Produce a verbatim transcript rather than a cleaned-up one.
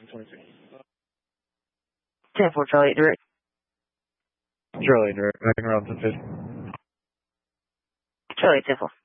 twenty-six. ten four, Charlie eight direct. Charlie eight direct, back around ten fifty. Charlie eight ten four.